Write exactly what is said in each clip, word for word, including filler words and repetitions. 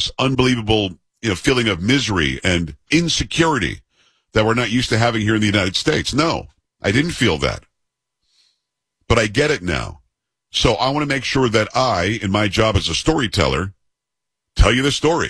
this unbelievable, you know, feeling of misery and insecurity that we're not used to having here in the United States. No, I didn't feel that. But I get it now. So I want to make sure that I, in my job as a storyteller, tell you the story.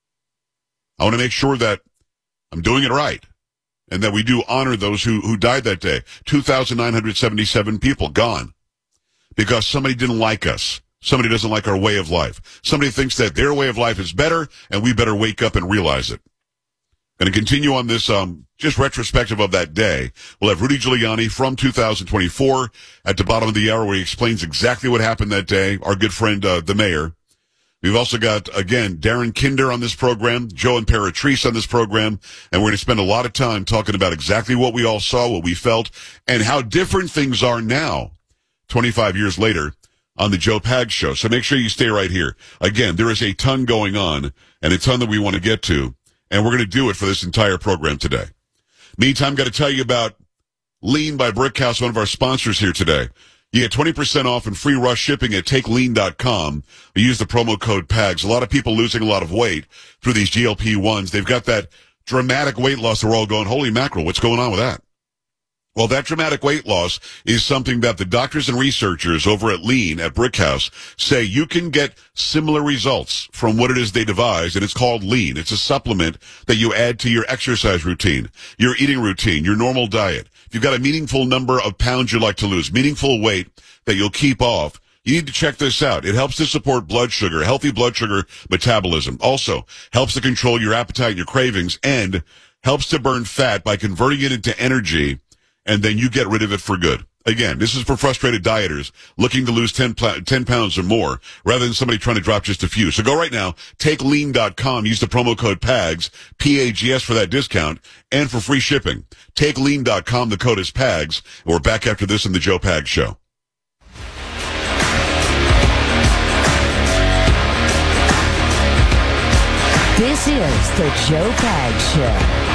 I want to make sure that I'm doing it right and that we do honor those who, who died that day. two thousand nine hundred seventy-seven people gone because somebody didn't like us. Somebody doesn't like our way of life. Somebody thinks that their way of life is better and we better wake up and realize it. Going to continue on this, um, just retrospective of that day. We'll have Rudy Giuliani from two thousand twenty-four at the bottom of the hour where he explains exactly what happened that day. Our good friend, uh, the mayor. We've also got, again, Darren Kinder on this program, Joe Imperatrice on this program, and we're going to spend a lot of time talking about exactly what we all saw, what we felt, and how different things are now, twenty-five years later, on the Joe Pags Show. So make sure you stay right here. Again, there is a ton going on, and a ton that we want to get to, and we're going to do it for this entire program today. Meantime, got to tell you about Lean by Brickhouse, one of our sponsors here today. You get twenty percent off and free rush shipping at take lean dot com. You use the promo code PAGS. A lot of people losing a lot of weight through these G L P ones. They've got that dramatic weight loss. They're all going, holy mackerel, what's going on with that? Well, that dramatic weight loss is something that the doctors and researchers over at Lean at Brickhouse say you can get similar results from what it is they devised, and it's called Lean. It's a supplement that you add to your exercise routine, your eating routine, your normal diet. If you've got a meaningful number of pounds you'd like to lose, meaningful weight that you'll keep off, you need to check this out. It helps to support blood sugar, healthy blood sugar metabolism. Also helps to control your appetite and your cravings, and helps to burn fat by converting it into energy, and then you get rid of it for good. Again, this is for frustrated dieters looking to lose ten, ten pounds or more rather than somebody trying to drop just a few. So go right now, take lean dot com, use the promo code PAGS, P A G S for that discount, and for free shipping. take lean dot com, the code is PAGS. We're back after this in the Joe Pags Show. This is the Joe Pags Show.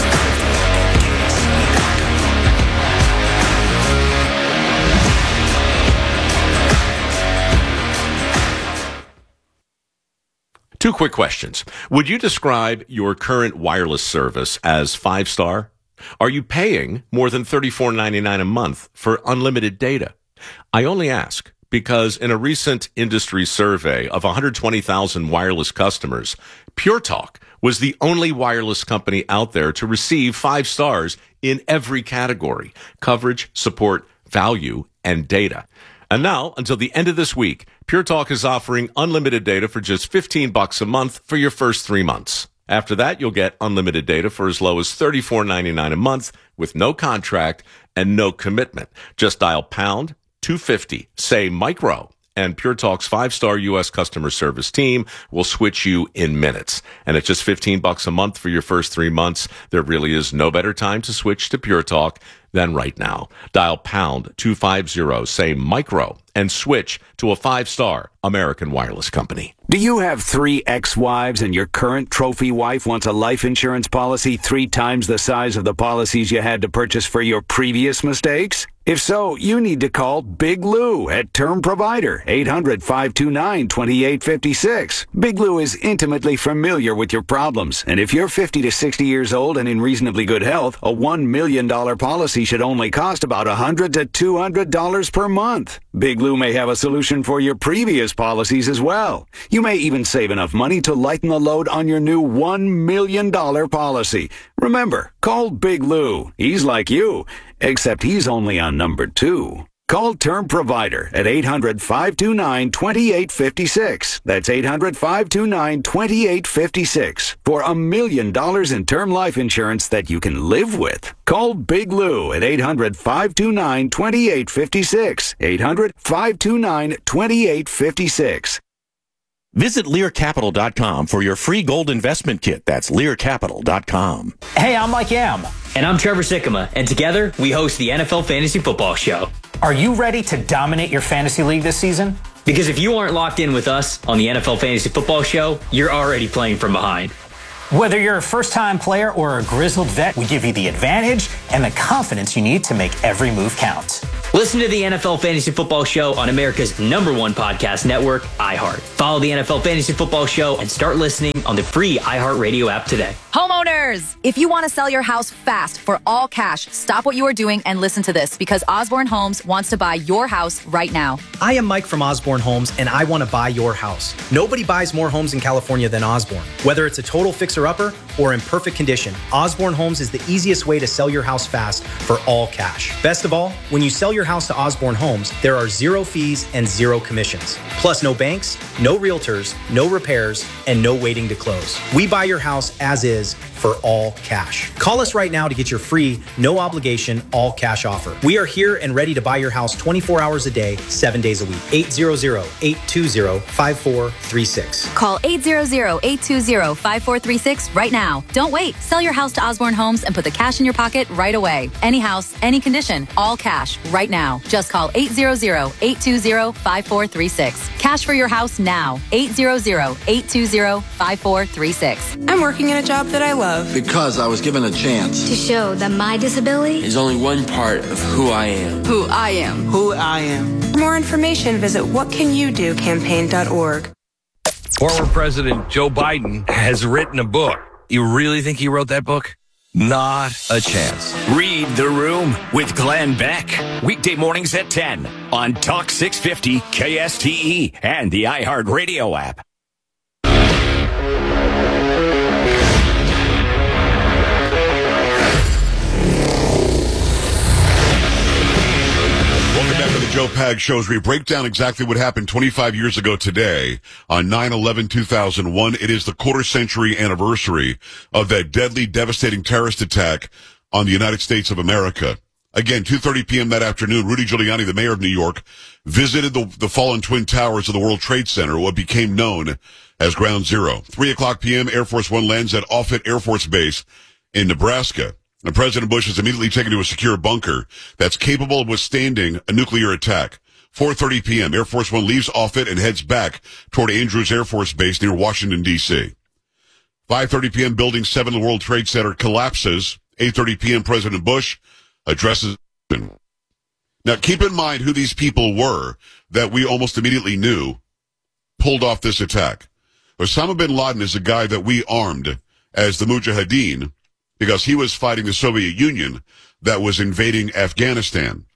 Two quick questions. Would you describe your current wireless service as five-star? Are you paying more than thirty-four ninety-nine a month for unlimited data? I only ask because in a recent industry survey of one hundred twenty thousand wireless customers, Pure Talk was the only wireless company out there to receive five stars in every category: coverage, support, value, and data. And now, until the end of this week, Pure Talk is offering unlimited data for just fifteen bucks a month for your first three months. After that, you'll get unlimited data for as low as thirty-four ninety-nine a month with no contract and no commitment. Just dial pound two fifty, say micro, and Pure Talk's five-star U S customer service team will switch you in minutes. And at just fifteen bucks a month for your first three months, there really is no better time to switch to Pure Talk than right now. Dial pound two fifty, say micro, and switch to a five-star American wireless company. Do you have three ex-wives and your current trophy wife wants a life insurance policy three times the size of the policies you had to purchase for your previous mistakes? If so, you need to call Big Lou at Term Provider, eight hundred, five two nine, two eight five six. Big Lou is intimately familiar with your problems, and if you're fifty to sixty years old and in reasonably good health, a one million dollars policy should only cost about one hundred to two hundred dollars per month. Big Lou may have a solution for your previous policies as well. You may even save enough money to lighten the load on your new one million dollars policy. Remember, call Big Lou. He's like you, except he's only on number two. Call Term Provider at eight hundred, five two nine, two eight five six. That's eight hundred, five two nine, two eight five six for a million dollars in term life insurance that you can live with. Call Big Lou at eight hundred, five two nine, two eight five six. eight hundred, five two nine, two eight five six. Visit Lear Capital dot com for your free gold investment kit. That's Lear Capital dot com. Hey, I'm Mike Yam. And I'm Trevor Sikkema. And together, we host the N F L Fantasy Football Show. Are you ready to dominate your fantasy league this season? Because if you aren't locked in with us on the N F L Fantasy Football Show, you're already playing from behind. Whether you're a first-time player or a grizzled vet, we give you the advantage and the confidence you need to make every move count. Listen Listen to the N F L Fantasy Football Show on America's number one podcast network, iHeart. Follow the N F L Fantasy Football Show and start listening on the free iHeartRadio app today. Homeowners, if you want to sell your house fast for all cash, stop what you are doing and listen to this, because Osborne Homes wants to buy your house right now. I am Mike from Osborne Homes, and I want to buy your house. Nobody buys more homes in California than Osborne. Whether it's a total fixer-upper or in perfect condition, Osborne Homes is the easiest way to sell your house fast for all cash. Best of all, when you sell your house to Osborne Homes, there are zero fees and zero commissions. Plus no banks, no realtors, no repairs, and no waiting to close. We buy your house as is for all cash. Call us right now to get your free, no obligation, all cash offer. We are here and ready to buy your house twenty-four hours a day, seven days a week. eight hundred, eight two zero, five four three six. Call eight hundred, eight two zero, five four three six right now. Don't wait. Sell your house to Osborne Homes and put the cash in your pocket right away. Any house, any condition, all cash right now. Just call eight hundred, eight two zero, five four three six. Cash for your house now. eight hundred, eight two zero, five four three six. I'm working in a job that I love. Because I was given a chance. To show that my disability is only one part of who I am. Who I am. Who I am. For more information, visit what can you do campaign dot org. Former President Joe Biden has written a book. You really think he wrote that book? Not a chance. Read The Room with Glenn Beck. Weekday mornings at ten on Talk six fifty K S T E and the iHeartRadio app. Welcome back to the Joe Pag Show, as we break down exactly what happened twenty-five years ago today on nine eleven two thousand one. It is the quarter century anniversary of that deadly, devastating terrorist attack on the United States of America. Again, two thirty p.m. that afternoon, Rudy Giuliani, the mayor of New York, visited the, the fallen Twin Towers of the World Trade Center, what became known as Ground Zero. three o'clock p.m., Air Force One lands at Offutt Air Force Base in Nebraska. And President Bush is immediately taken to a secure bunker that's capable of withstanding a nuclear attack. four thirty p.m., Air Force One leaves Offutt and heads back toward Andrews Air Force Base near Washington, D C five thirty p.m., Building seven of the World Trade Center collapses. eight thirty p.m., President Bush addresses. Now, keep in mind who these people were that we almost immediately knew pulled off this attack. Osama bin Laden is a guy that we armed as the Mujahideen, because he was fighting the Soviet Union that was invading Afghanistan.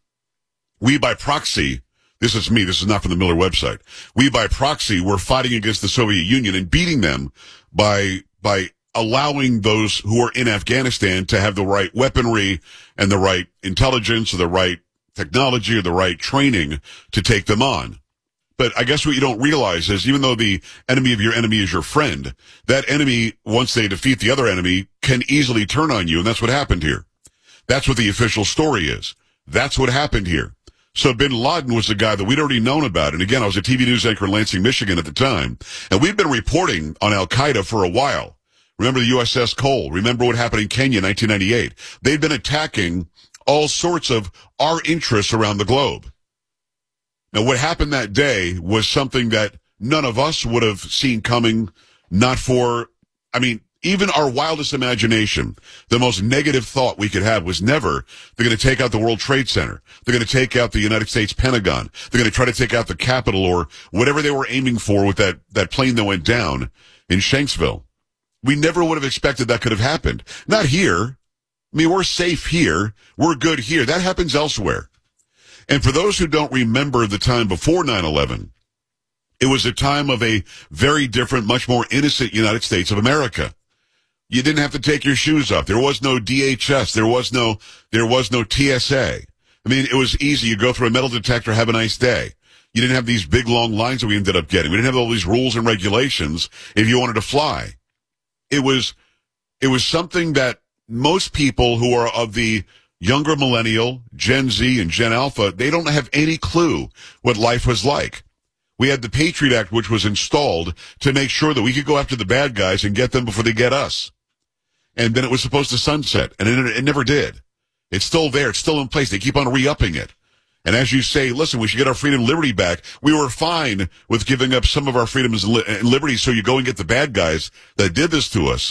We, by proxy, this is me, this is not from the Miller website, we, by proxy, were fighting against the Soviet Union and beating them by by allowing those who are in Afghanistan to have the right weaponry and the right intelligence or the right technology or the right training to take them on. But I guess what you don't realize is, even though the enemy of your enemy is your friend, that enemy, once they defeat the other enemy, can easily turn on you, and that's what happened here. That's what the official story is. That's what happened here. So bin Laden was the guy that we'd already known about. And again, I was a T V news anchor in Lansing, Michigan at the time, and we'd been reporting on Al-Qaeda for a while. Remember the U S S Cole? Remember what happened in Kenya in nineteen ninety-eight? They'd been attacking all sorts of our interests around the globe. Now, what happened that day was something that none of us would have seen coming, not for, I mean, even our wildest imagination. The most negative thought we could have was never, they're going to take out the World Trade Center. They're going to take out the United States Pentagon. They're going to try to take out the Capitol or whatever they were aiming for with that, that plane that went down in Shanksville. We never would have expected that could have happened. Not here. I mean, we're safe here. We're good here. That happens elsewhere. And for those who don't remember the time before nine eleven, it was a time of a very different, much more innocent United States of America. You didn't have to take your shoes off. There was no D H S. There was no, there was no T S A. I mean, it was easy. You go through a metal detector, have a nice day. You didn't have these big, long lines that we ended up getting. We didn't have all these rules and regulations if you wanted to fly. It was, it was something that most people who are of the younger millennial, Gen Z and Gen Alpha, they don't have any clue what life was like. We had the Patriot Act, which was installed to make sure that we could go after the bad guys and get them before they get us. And then it was supposed to sunset, and it, it never did. It's still there. It's still in place. They keep on re-upping it. And as you say, listen, we should get our freedom and liberty back. We were fine with giving up some of our freedoms and, li- and liberties so you go and get the bad guys that did this to us.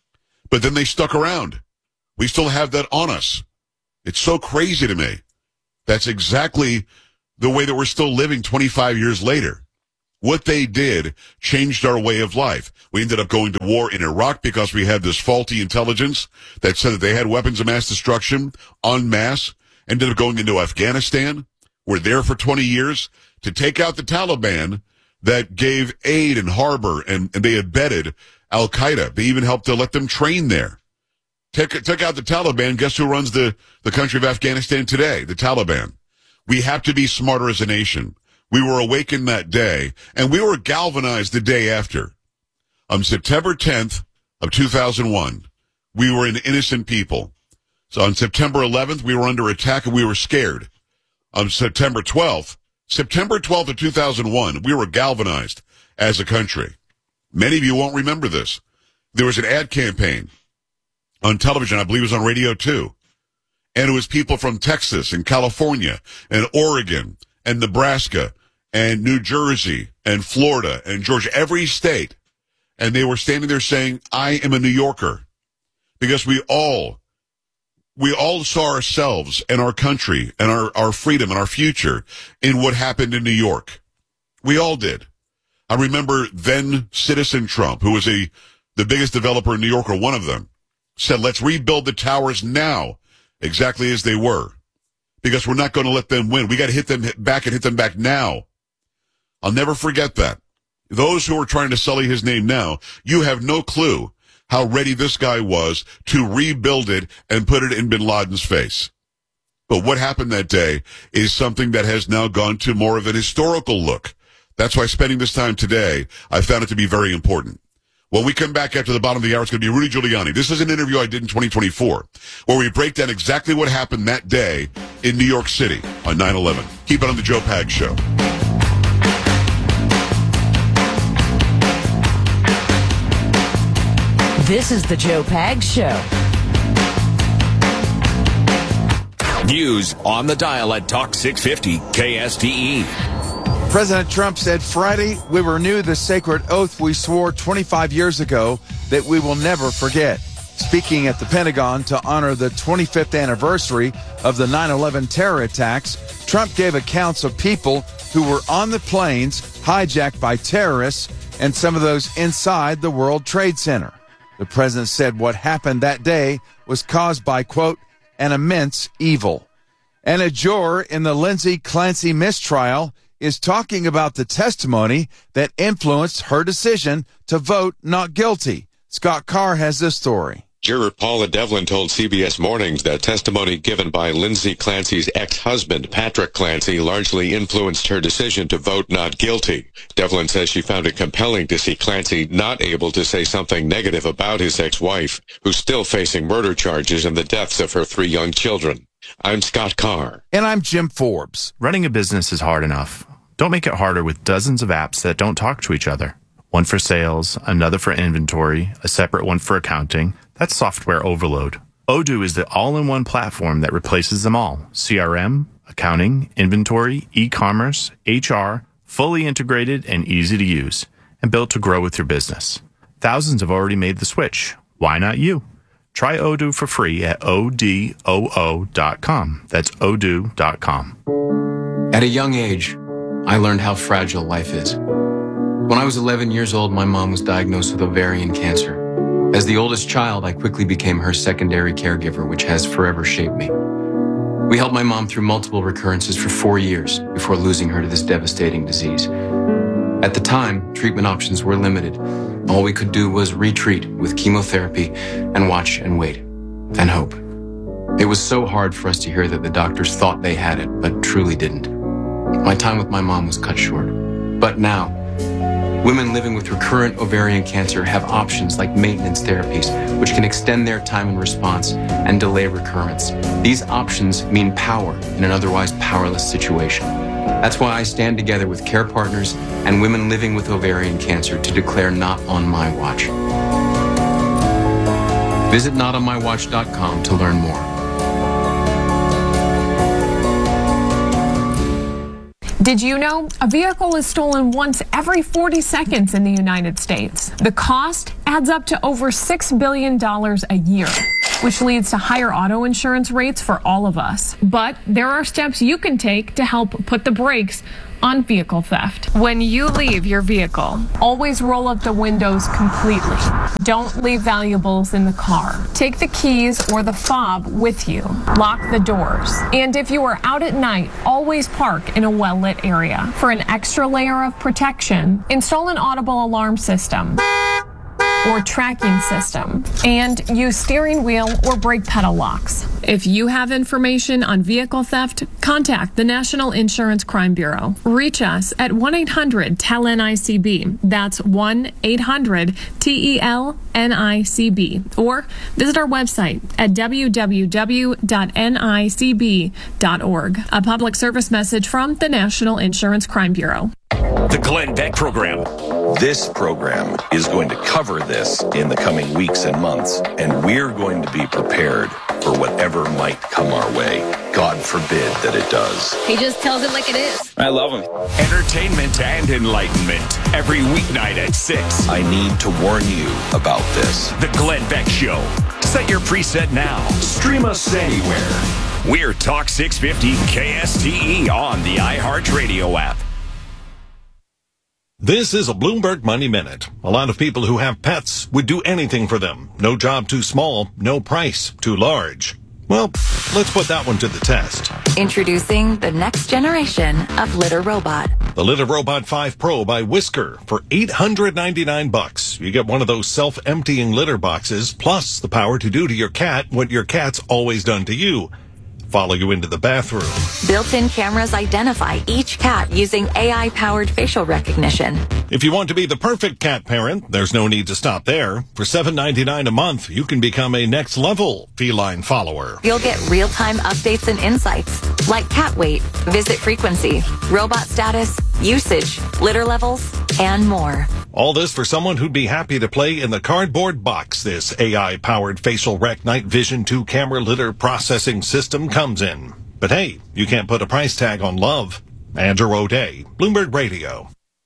But then they stuck around. We still have that on us. It's so crazy to me That's exactly the way that we're still living twenty-five years later. What they did changed our way of life. We ended up going to war in Iraq because we had this faulty intelligence that said that they had weapons of mass destruction en masse. Ended up going into Afghanistan. We're there for twenty years to take out the Taliban that gave aid and harbor, and, and they abetted Al-Qaeda. They even helped to let them train there. Took, took out the Taliban. Guess who runs the, the country of Afghanistan today? The Taliban. We have to be smarter as a nation. We were awakened that day, and we were galvanized the day after. On September tenth of two thousand one, we were an innocent people. So on September eleventh, we were under attack and we were scared. On September twelfth, September twelfth of two thousand one, we were galvanized as a country. Many of you won't remember this. There was an ad campaign on television, I believe it was on radio too. And it was people from Texas and California and Oregon and Nebraska and New Jersey and Florida and Georgia, every state. And they were standing there saying, I am a New Yorker. Because we all, we all saw ourselves and our country and our, our freedom and our future in what happened in New York. We all did. I remember then Citizen Trump, who was a, the biggest developer in New York, or one of them, said, let's rebuild the towers now, exactly as they were, because we're not going to let them win. We got to hit them back and hit them back now. I'll never forget that. Those who are trying to sully his name now, you have no clue how ready this guy was to rebuild it and put it in bin Laden's face. But what happened that day is something that has now gone to more of an historical look. That's why spending this time today, I found it to be very important. When we come back after the bottom of the hour, it's going to be Rudy Giuliani. This is an interview I did in twenty twenty-four, where we break down exactly what happened that day in New York City on nine eleven. Keep it on the Joe Pags Show. This is the Joe Pags Show. News on the dial at Talk six fifty K S T E. President Trump said Friday, we renew the sacred oath we swore twenty-five years ago that we will never forget. Speaking at the Pentagon to honor the twenty-fifth anniversary of the nine eleven terror attacks, Trump gave accounts of people who were on the planes hijacked by terrorists and some of those inside the World Trade Center. The president said what happened that day was caused by, quote, an immense evil. And a juror in the Lindsay Clancy mistrial is talking about the testimony that influenced her decision to vote not guilty. Scott Carr has this story. Juror Paula Devlin told C B S Mornings that testimony given by Lindsay Clancy's ex-husband, Patrick Clancy, largely influenced her decision to vote not guilty. Devlin says she found it compelling to see Clancy not able to say something negative about his ex-wife, who's still facing murder charges and the deaths of her three young children. I'm Scott Carr. And I'm Jim Forbes. Running a business is hard enough. Don't make it harder with dozens of apps that don't talk to each other. One for sales, another for inventory, a separate one for accounting. That's software overload. Odoo is the all-in-one platform that replaces them all. C R M, accounting, inventory, e-commerce, H R, fully integrated and easy to use, and built to grow with your business. Thousands have already made the switch. Why not you? Try Odoo for free at O D O O dot com. That's odoo dot com. At a young age, I learned how fragile life is. When I was eleven years old, my mom was diagnosed with ovarian cancer. As the oldest child, I quickly became her secondary caregiver, which has forever shaped me. We helped my mom through multiple recurrences for four years before losing her to this devastating disease. At the time, treatment options were limited. All we could do was retreat with chemotherapy and watch and wait and hope. It was so hard for us to hear that the doctors thought they had it, but truly didn't. My time with my mom was cut short. But now, women living with recurrent ovarian cancer have options like maintenance therapies, which can extend their time in response and delay recurrence. These options mean power in an otherwise powerless situation. That's why I stand together with care partners and women living with ovarian cancer to declare Not on My Watch. Visit not on my watch dot com to learn more. Did you know a vehicle is stolen once every forty seconds in the United States? The cost adds up to over six billion dollars a year. which leads to higher auto insurance rates for all of us. But there are steps you can take to help put the brakes on vehicle theft. When you leave your vehicle, always roll up the windows completely. Don't leave valuables in the car. Take the keys or the fob with you. Lock the doors. And if you are out at night, always park in a well-lit area. For an extra layer of protection, install an audible alarm system or tracking system, and use steering wheel or brake pedal locks. If you have information on vehicle theft, contact the National Insurance Crime Bureau. Reach us at one eight hundred T E L N I C B. That's one eight hundred T E L N I C B. Or visit our website at w w w dot n i c b dot org. A public service message from the National Insurance Crime Bureau. The Glenn Beck Program. This program is going to cover this in the coming weeks and months, and we're going to be prepared for whatever might come our way. God forbid that it does. He just tells it like it is. I love him. Entertainment and enlightenment every weeknight at six. I need to warn you about this. The Glenn Beck Show. Set your preset now. Stream us anywhere. We're Talk six fifty K S T E on the iHeartRadio app. This is a Bloomberg Money Minute. A lot of people who have pets would do anything for them. No job too small, no price too large. Well, let's put that one to the test. Introducing the next generation of litter robot. The Litter Robot five Pro by Whisker for eight hundred ninety-nine bucks. You get one of those self-emptying litter boxes, plus the power to do to your cat what your cat's always done to you. Follow you into the bathroom. Built-in cameras identify each cat using A I-powered facial recognition. If you want to be the perfect cat parent, there's no need to stop there. For seven ninety-nine a month, you can become a next-level feline follower. You'll get real-time updates and insights, like cat weight, visit frequency, robot status, usage, litter levels, and more. All this for someone who'd be happy to play in the cardboard box this A I-powered facial rec night vision two camera litter processing system comes in. But hey, you can't put a price tag on love. Andrew O'Day, Bloomberg Radio.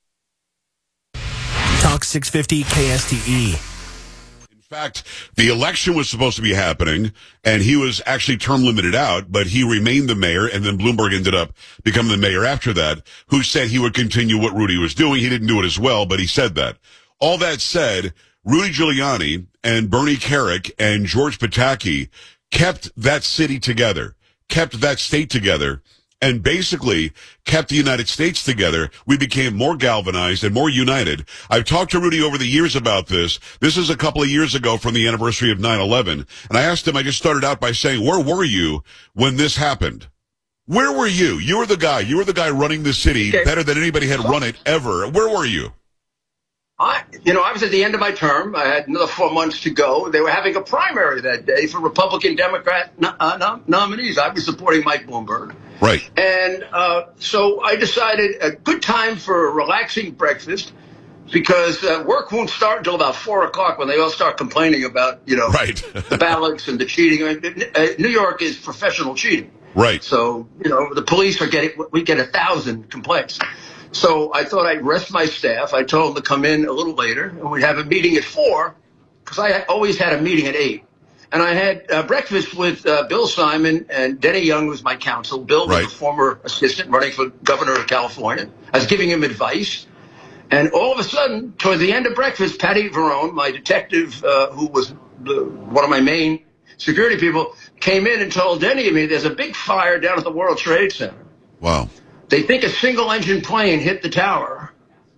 Talk six fifty K S T E. In fact, the election was supposed to be happening, and he was actually term limited out, but he remained the mayor, and then Bloomberg ended up becoming the mayor after that, who said he would continue what Rudy was doing. He didn't do it as well, but he said that. All that said, Rudy Giuliani and Bernie Kerik and George Pataki kept that city together, kept that state together, and basically kept the United States together. We became more galvanized and more united. I've talked to Rudy over the years about this. This is a couple of years ago from the anniversary of nine eleven. And I asked him, I just started out by saying, where were you when this happened? Where were you? You were the guy. You were the guy running the city better than anybody had run it ever. Where were you? I, you know, I was at the end of my term. I had another four months to go. They were having a primary that day for Republican Democrat no, uh, nom- nominees. I was supporting Mike Bloomberg. Right. And uh, so I decided a good time for a relaxing breakfast because uh, work won't start until about four o'clock when they all start complaining about, you know, right. the ballots and the cheating. I mean, uh, New York is professional cheating. Right. So, you know, the police are getting, we get a thousand complaints. So I thought I'd rest my staff. I told them to come in a little later, and we'd have a meeting at four, because I always had a meeting at eight. And I had uh, breakfast with uh, Bill Simon, and Denny Young was my counsel. Bill was right. a former assistant running for governor of California. I was giving him advice. And all of a sudden, toward the end of breakfast, Patty Verone, my detective, uh, who was the, one of my main security people, came in and told Denny and me, there's a big fire down at the World Trade Center. Wow. They think a single-engine plane hit the tower,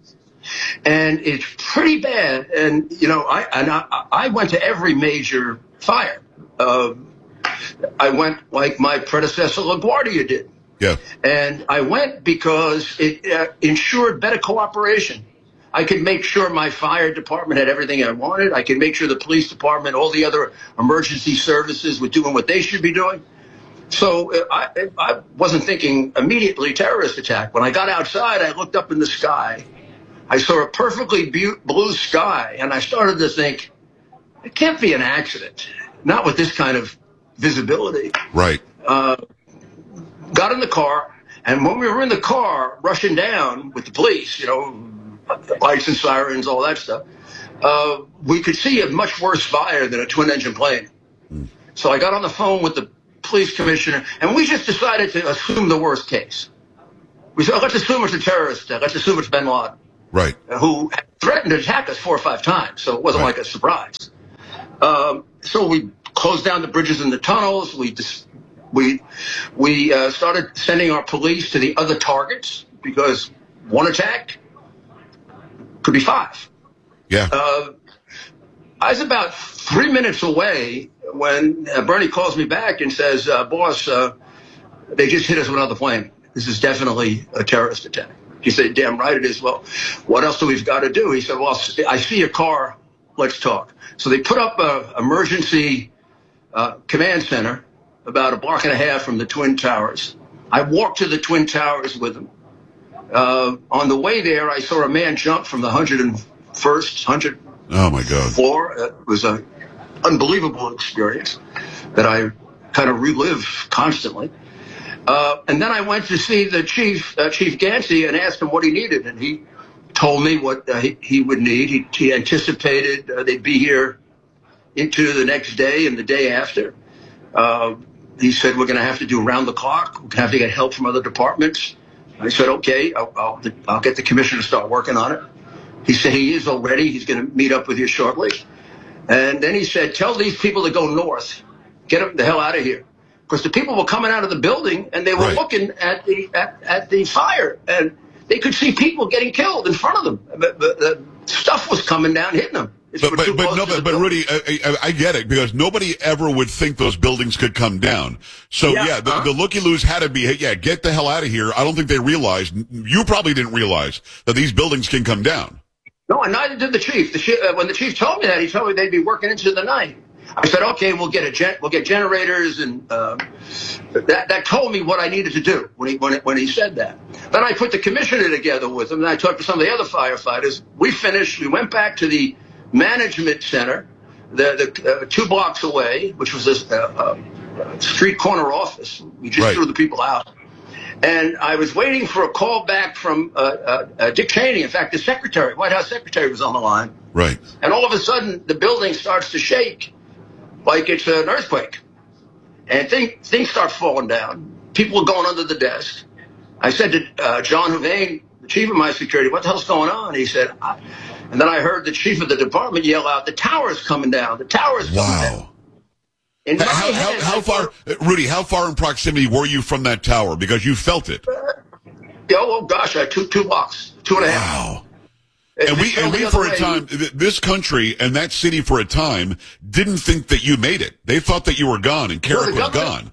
and it's pretty bad. And, you know, I and I, I went to every major fire. Uh, I went like my predecessor LaGuardia did. Yeah. And I went because it uh, ensured better cooperation. I could make sure my fire department had everything I wanted. I could make sure the police department, all the other emergency services were doing what they should be doing. So uh, I, I wasn't thinking immediately terrorist attack. When I got outside, I looked up in the sky. I saw a perfectly bu- blue sky, and I started to think, it can't be an accident. Not with this kind of visibility. Right. Uh, got in the car, and when we were in the car, rushing down with the police, you know, lights and sirens, all that stuff, uh, we could see a much worse fire than a twin-engine plane. So I got on the phone with the police commissioner, and we just decided to assume the worst case. We said, oh, let's assume it's a terrorist. Uh, let's assume it's bin Laden. Right. Uh, who threatened to attack us four or five times, so it wasn't right. like a surprise. Um, so we closed down the bridges and the tunnels. We dis- we we uh, started sending our police to the other targets because one attack could be five. Yeah. Uh, I was about three minutes away when uh, Bernie calls me back and says, uh, boss, uh, they just hit us with another plane. This is definitely a terrorist attack. He said, damn right it is. Well, what else do we've got to do? He said, well, I see a car. Let's talk. So they put up a emergency uh, command center about a block and a half from the Twin Towers. I walked to the Twin Towers with him. Uh, on the way there, I saw a man jump from the one hundred first, one hundred oh my God. floor. It was an unbelievable experience that I kind of relive constantly. Uh, and then I went to see the chief, uh, Chief Gansey, and asked him what he needed. And he told me what uh, he, he would need. He, he anticipated uh, they'd be here into the next day and the day after. Uh, he said, we're going to have to do round the clock. We're going to have to get help from other departments. I said, okay, I'll, I'll, I'll get the commissioner to start working on it. He said he is already. He's going to meet up with you shortly. And then he said, tell these people to go north. Get them the hell out of here. Because the people were coming out of the building and they were right. looking at the at, at the fire. And they could see people getting killed in front of them. The, the, the stuff was coming down, hitting them. It's But, but, but, no, but, but building. Rudy, I, I, I get it, because nobody ever would think those buildings could come down. So, yeah, Yeah, the, huh? the looky-loos had to be, hey, yeah, get the hell out of here. I don't think they realized, you probably didn't realize, that these buildings can come down. No, and neither did the chief. The chief uh, when the chief told me that, he told me they'd be working into the night. I said, okay, we'll get a gen- we'll get generators, and uh, that that told me what I needed to do when he when it, when he said that. Then I put the commissioner together with him, and I talked to some of the other firefighters. We finished. We went back to the management center, the the uh, two blocks away, which was a, a, a street corner office. We just Right. threw the people out. And I was waiting for a call back from uh, uh, uh, Dick Cheney. In fact, the secretary, White House secretary, was on the line. Right. And all of a sudden, the building starts to shake like it's an earthquake. And things, things start falling down. People are going under the desk. I said to uh, John Huvane, the chief of my security, what the hell's going on? He said, I... and then I heard the chief of the department yell out, the tower's coming down. The tower's coming Wow. down. In my How, how, head, how I far, Rudy, how far in proximity were you from that tower? Because you felt it. thought, oh, gosh, I two, two blocks, two and a half. Wow. And we, and we for a time, th- this country and that city for a time didn't think that you made it. They thought that you were gone and Carrick was gone.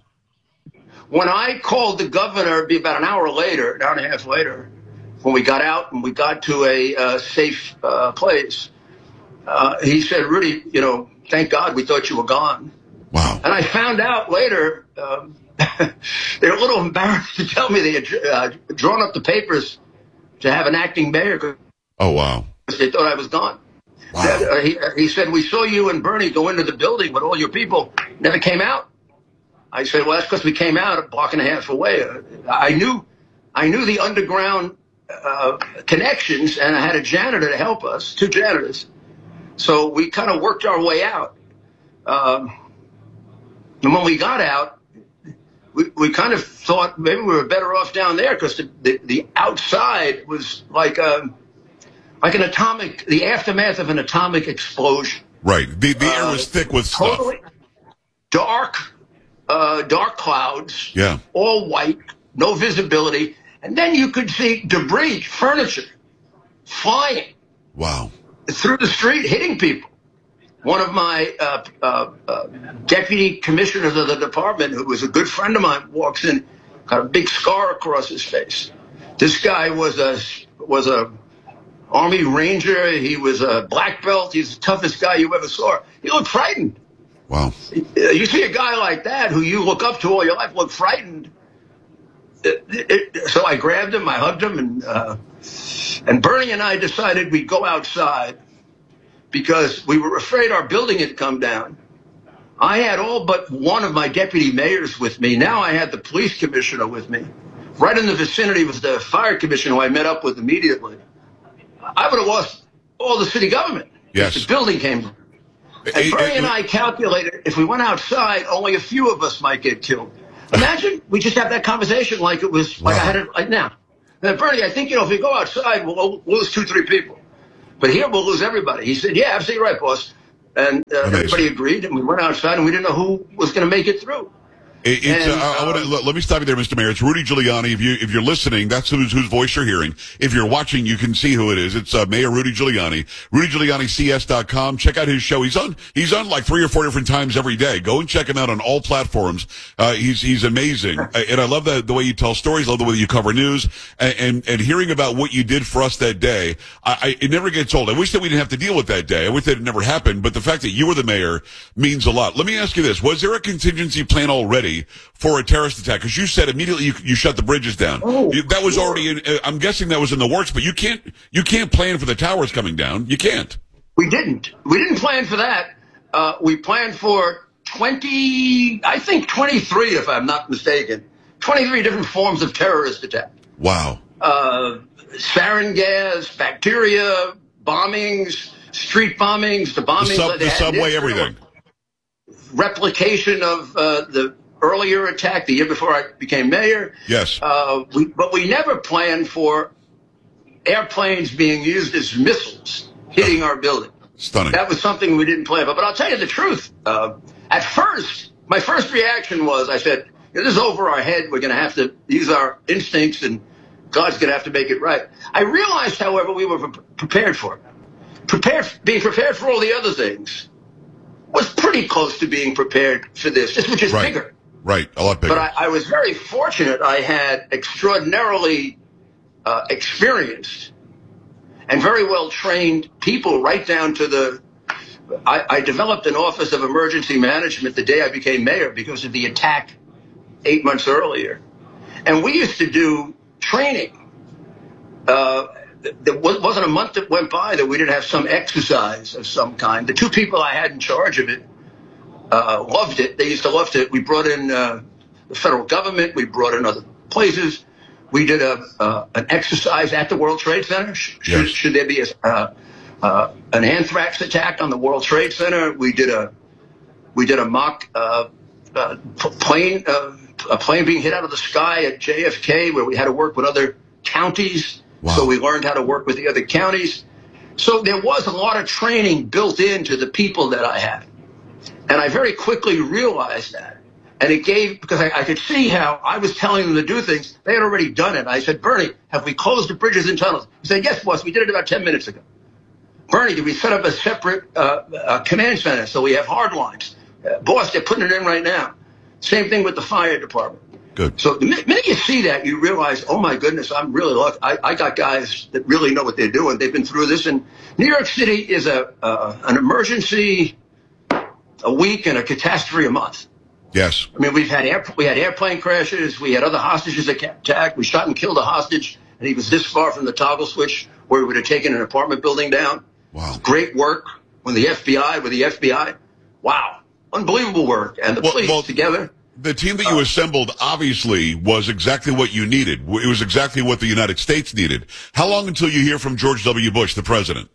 When I called the governor, it'd be about an hour later, an hour and a half later, when we got out and we got to a uh, safe uh, place, uh, he said, Rudy, you know, thank God we thought you were gone. Wow. And I found out later, um, they were a little embarrassed to tell me they had uh, drawn up the papers to have an acting mayor. Oh, wow. They thought I was gone. Wow. Uh, he, he said, we saw you and Bernie go into the building with all your people, never came out. I said, well, that's because we came out a block and a half away. Uh, I knew I knew the underground uh, connections, and I had a janitor to help us, two janitors. So we kind of worked our way out. Um, and when we got out, we, we kind of thought maybe we were better off down there because the, the, the outside was like a, like an atomic, the aftermath of an atomic explosion. Right. The, the air Uh, was thick with stuff. Totally dark, uh, dark clouds, Yeah. all white, no visibility. And then you could see debris, furniture, flying Wow. through the street, hitting people. One of my uh, uh, uh, deputy commissioners of the department, who was a good friend of mine, walks in, got a big scar across his face. This guy was a was a Army Ranger. He was a black belt. He's the toughest guy you ever saw. He looked frightened. Wow. You see a guy like that who you look up to all your life look frightened. It, it, so I grabbed him, I hugged him, and uh, and Bernie and I decided we'd go outside because we were afraid our building had come down. I had all but one of my deputy mayors with me. Now I had the police commissioner with me. Right in the vicinity was the fire commissioner who I met up with immediately. I would have lost all the city government Yes. if the building came down. And Bernie and I calculated if we went outside, only a few of us might get killed. Imagine we just have that conversation like it was like wow. I had it right now. And Bernie, I think, you know, if we go outside, we'll lose two, three people. But here we'll lose everybody. He said, yeah, absolutely right, boss. And uh, everybody agreed, and we went outside, and we didn't know who was going to make it through. It, it's, and, uh, I wanna, let me stop you there, Mister Mayor. It's Rudy Giuliani. If you if you're listening, that's whose whose voice you're hearing. If you're watching, you can see who it is. It's uh, Mayor Rudy Giuliani. Rudy Giuliani C S dot com. Check out his show. He's on. He's on like three or four different times every day. Go and check him out on all platforms. Uh, he's he's amazing, and I love the the way you tell stories. I love the way you cover news, and and, and hearing about what you did for us that day. I, I it never gets old. I wish that we didn't have to deal with that day. I wish that it never happened. But the fact that you were the mayor means a lot. Let me ask you this: was there a contingency plan already for a terrorist attack? Because you said immediately you, you shut the bridges down. Oh, you, that was sure. already in, uh, I'm guessing that was in the works, but you can't you can't plan for the towers coming down. You can't. We didn't. We didn't plan for that. Uh, we planned for twenty, I think twenty-three, if I'm not mistaken, twenty-three different forms of terrorist attack. Wow. Uh, sarin gas, bacteria, bombings, street bombings, the bombings. The, sub, the subway, everything. Replication of uh, the earlier attack the year before I became mayor. Yes. Uh, we, but we never planned for airplanes being used as missiles hitting our building. Stunning. That was something we didn't plan for. But I'll tell you the truth. Uh, at first, my first reaction was, I said, this is over our head. We're going to have to use our instincts, and God's going to have to make it right. I realized, however, we were pre- prepared for it. Prepared, being prepared for all the other things was pretty close to being prepared for this. This was just right. bigger. Right, a lot bigger. But I, I was very fortunate. I had extraordinarily uh, experienced and very well-trained people right down to the... I, I developed an Office of Emergency Management the day I became mayor because of the attack eight months earlier. And we used to do training. Uh, there wasn't a month that went by that we didn't have some exercise of some kind. The two people I had in charge of it Uh, loved it. They used to love it. We brought in uh, the federal government. We brought in other places. We did a uh, an exercise at the World Trade Center. Should, yes. should there be a, uh, uh, an anthrax attack on the World Trade Center? We did a we did a mock uh, uh, plane uh, a plane being hit out of the sky at J F K, where we had to work with other counties. Wow. So we learned how to work with the other counties. So there was a lot of training built into the people that I had. And I very quickly realized that. And it gave, because I, I could see how I was telling them to do things. They had already done it. I said, Bernie, have we closed the bridges and tunnels? He said, yes, boss, we did it about ten minutes ago. Bernie, did we set up a separate uh, uh, command center so we have hard lines? Uh, boss, they're putting it in right now. Same thing with the fire department. Good. So the minute you see that, you realize, oh, my goodness, I'm really lucky. I, I got guys that really know what they're doing. They've been through this. And New York City is a uh, an emergency a week and a catastrophe a month. Yes. I mean, we've had air, we had airplane crashes. We had other hostages attacked. We shot and killed a hostage, and he was this far from the toggle switch where we would have taken an apartment building down. Wow. Great work when the F B I, with the F B I. Wow. Unbelievable work. And the well, police well, together. The team that you assembled obviously was exactly what you needed. It was exactly what the United States needed. How long until you hear from George W. Bush, the president?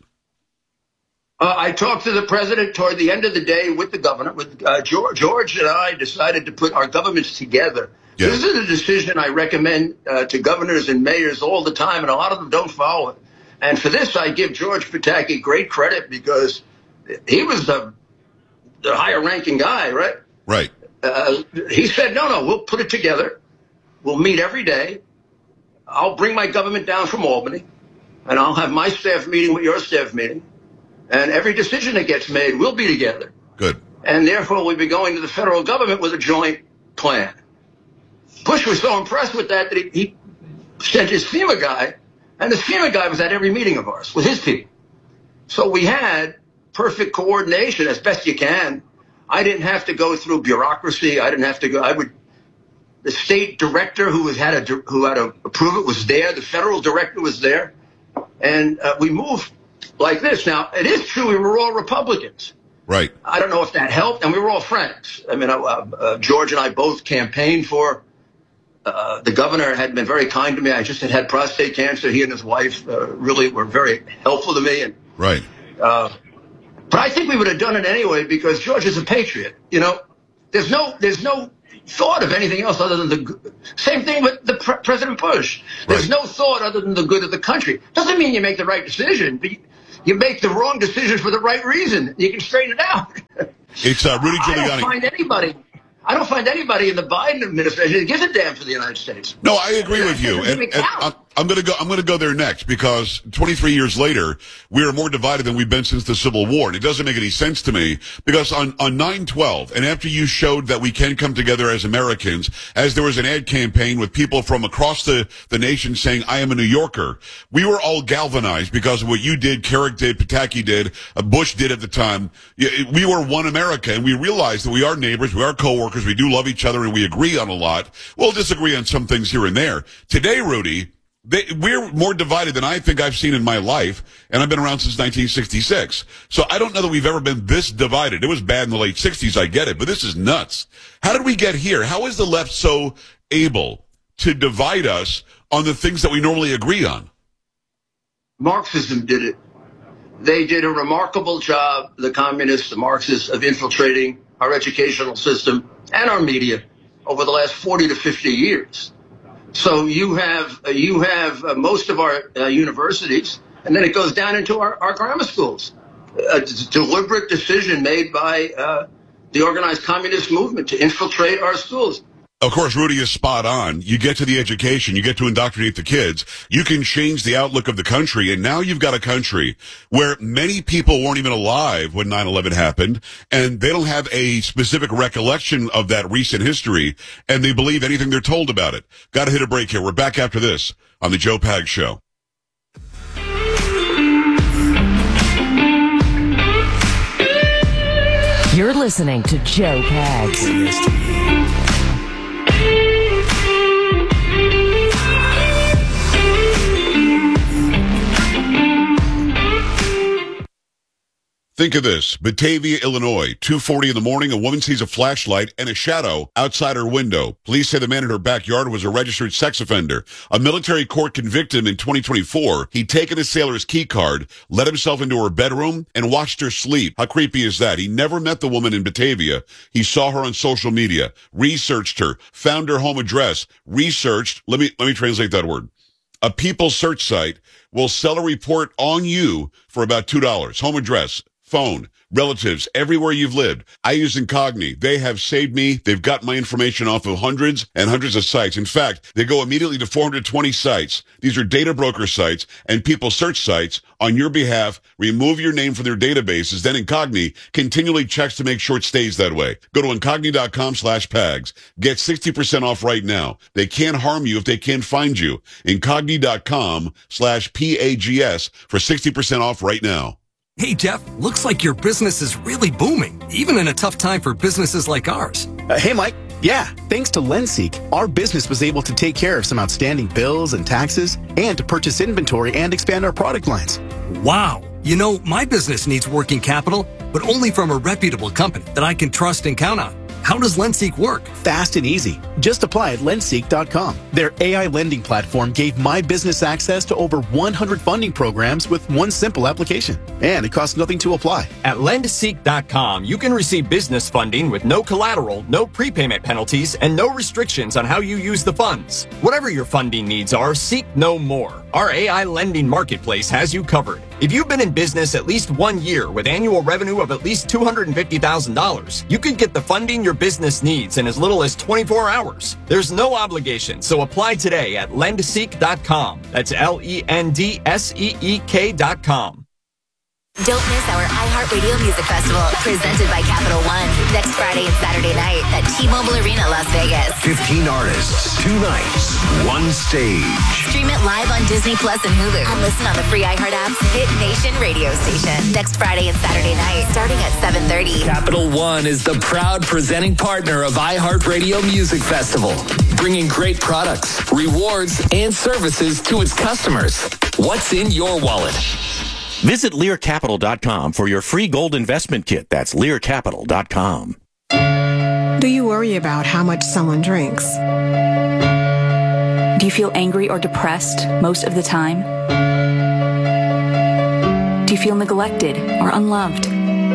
Uh, I talked to the president toward the end of the day with the governor. With uh, George, George and I decided to put our governments together. Yeah. This is a decision I recommend uh, to governors and mayors all the time, and a lot of them don't follow it. And for this, I give George Pataki great credit because he was the, the higher-ranking guy, right? Right. Uh, he said, no, no, we'll put it together. We'll meet every day. I'll bring my government down from Albany, and I'll have my staff meeting with your staff meeting. And every decision that gets made will be together. Good. And therefore, we'll be going to the federal government with a joint plan. Bush was so impressed with that that he, he sent his FEMA guy, and the FEMA guy was at every meeting of ours with his people. So we had perfect coordination as best you can. I didn't have to go through bureaucracy. I didn't have to go. I would. The state director who was had to who had to approve it was there. The federal director was there, and uh, we moved like this. Now, it is true we were all Republicans. Right. I don't know if that helped, and we were all friends. I mean, uh, uh, George and I both campaigned for. Uh, the governor had been very kind to me. I just had had prostate cancer. He and his wife uh, really were very helpful to me. And right. Uh, But I think we would have done it anyway because George is a patriot. You know, there's no there's no thought of anything else other than the good. Same thing with the pre- President Bush. There's right. no thought other than the good of the country. Doesn't mean you make the right decision, but you, you make the wrong decision for the right reason. You can straighten it out. It's uh, Rudy Giuliani. I don't find anybody. I don't find anybody in the Biden administration that gives a damn for the United States. No, I agree with you. And, and I'm, I'm going to go. I'm going to go there next because twenty-three years later, we are more divided than we've been since the Civil War, and it doesn't make any sense to me because on on nine twelve, and after you showed that we can come together as Americans, as there was an ad campaign with people from across the the nation saying, "I am a New Yorker," we were all galvanized because of what you did, Carrick did, Pataki did, uh, Bush did at the time. We were one America, and we realized that we are neighbors, we are coworkers, we do love each other, and we agree on a lot. We'll disagree on some things here and there. Today, Rudy. They, we're more divided than I think I've seen in my life, and I've been around since nineteen sixty-six. So I don't know that we've ever been this divided. It was bad in the late sixties, I get it, but this is nuts. How did we get here? How is the left so able to divide us on the things that we normally agree on? Marxism did it. They did a remarkable job, the communists, the Marxists, of infiltrating our educational system and our media over the last forty to fifty years. So you have uh, you have uh, most of our uh, universities, and then it goes down into our, our grammar schools. A d- deliberate decision made by uh, the organized communist movement to infiltrate our schools. Of course, Rudy is spot on. You get to the education, you get to indoctrinate the kids, you can change the outlook of the country, and now you've got a country where many people weren't even alive when nine eleven happened, and they don't have a specific recollection of that recent history, and they believe anything they're told about it. Got to hit a break here. We're back after this on the Joe Pags Show. You're listening to Joe Pags. Think of this. Batavia, Illinois, two forty in the morning, a woman sees a flashlight and a shadow outside her window. Police say the man in her backyard was a registered sex offender. A military court convicted him in twenty twenty-four. He'd taken a sailor's key card, let himself into her bedroom, and watched her sleep. How creepy is that? He never met the woman in Batavia. He saw her on social media, researched her, found her home address, researched, let me, let me translate that word. A People search site will sell a report on you for about two dollars. Home address, phone, relatives, everywhere you've lived. I use Incogni. They have saved me. They've got my information off of hundreds and hundreds of sites. In fact, they go immediately to four hundred twenty sites. These are data broker sites and people search sites on your behalf, remove your name from their databases. Then Incogni continually checks to make sure it stays that way. Go to incogni.com slash pags. Get sixty percent off right now. They can't harm you if they can't find you. Incogni.com slash P-A-G-S for sixty percent off right now. Hey, Jeff, looks like your business is really booming, even in a tough time for businesses like ours. Uh, hey, Mike. Yeah, thanks to LendSeek, our business was able to take care of some outstanding bills and taxes and to purchase inventory and expand our product lines. Wow. You know, my business needs working capital, but only from a reputable company that I can trust and count on. How does LendSeek work? Fast and easy. Just apply at lendseek dot com. Their A I lending platform gave my business access to over one hundred funding programs with one simple application. And it costs nothing to apply. At lendseek dot com, you can receive business funding with no collateral, no prepayment penalties, and no restrictions on how you use the funds. Whatever your funding needs are, seek no more. Our A I lending marketplace has you covered. If you've been in business at least one year with annual revenue of at least two hundred fifty thousand dollars, you could get the funding your business needs in as little as twenty-four hours. There's no obligation, so apply today at lendseek dot com. That's L E N D S E E K dot com. Don't miss our iHeartRadio Music Festival, presented by Capital One, next Friday and Saturday night at T-Mobile Arena, Las Vegas. fifteen artists, two nights, one stage. Stream it live on Disney Plus and Hulu, and listen on the free iHeart app's Hit Nation radio station. Next Friday and Saturday night, starting at seven thirty. Capital One is the proud presenting partner of iHeartRadio Music Festival, bringing great products, rewards, and services to its customers. What's in your wallet? Visit Lear Capital dot com for your free gold investment kit. That's Lear Capital dot com. Do you worry about how much someone drinks? Do you feel angry or depressed most of the time? Do you feel neglected or unloved?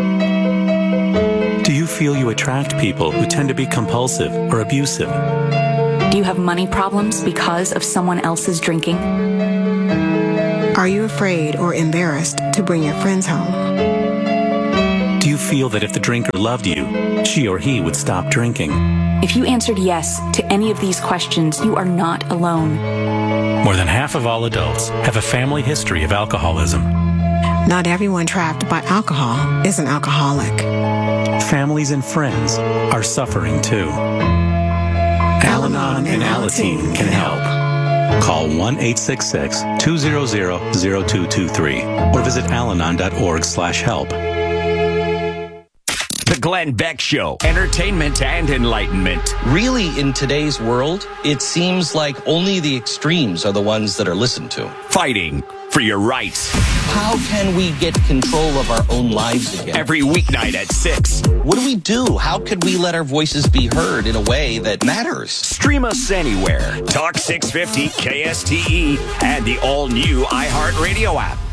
feel you attract people who tend to be compulsive or abusive? Do you have money problems because of someone else's drinking? Are you afraid or embarrassed to bring your friends home? Do you feel that if the drinker loved you, she or he would stop drinking? If you answered yes to any of these questions, you are not alone. More than half of all adults have a family history of alcoholism. Not everyone trapped by alcohol is an alcoholic. Families and friends are suffering too. Al-Anon and Alateen can help. Call one eight six six, two zero zero, zero two two three or visit alanon dot org slash help. The Glenn Beck Show, entertainment and enlightenment. Really, in today's world, it seems like only the extremes are the ones that are listened to. Fighting for your rights. How can we get control of our own lives again? Every weeknight at six. What do we do? How could we let our voices be heard in a way that matters? Stream us anywhere. Talk six fifty K S T E and the all-new iHeartRadio app.